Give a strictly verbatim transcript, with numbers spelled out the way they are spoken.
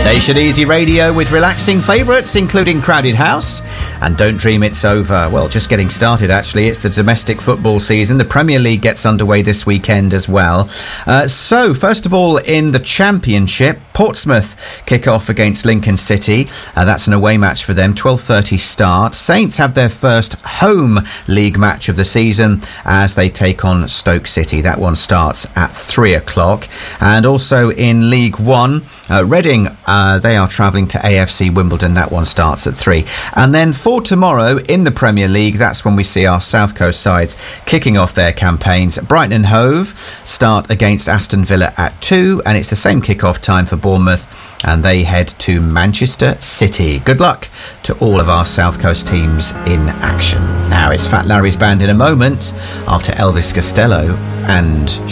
Nation Easy Radio with relaxing favourites, including Crowded House and Don't Dream It's Over. Well, just getting started, actually. It's the domestic football season. The Premier League gets underway this weekend as well. Uh, so, first of all, in the Championship, Portsmouth kick off against Lincoln City. Uh, that's an away match for them, twelve thirty start. Saints have their first home league match of the season as they take on Stoke City. That one starts at three o'clock. And also in League One, uh, Reading, uh, they are travelling to A F C Wimbledon. That one starts at three. And then for tomorrow in the Premier League, that's when we see our South Coast sides kicking off their campaigns. Brighton and Hove start against Aston Villa at two, and it's the same kick-off time for Bournemouth, and they head to Manchester City. Good luck to all of our South Coast teams in action. Now it's Fat Larry's band in a moment after Elvis Costello and